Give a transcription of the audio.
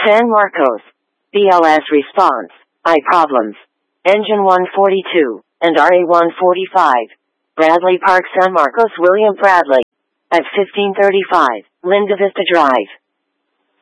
San Marcos. BLS response. I problems. Engine 142, and RA-145. Bradley Park, San Marcos, William Bradley. At 1535, Linda Vista Drive.